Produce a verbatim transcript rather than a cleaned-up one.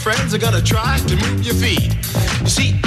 Friends are gonna try to move your feet. You see,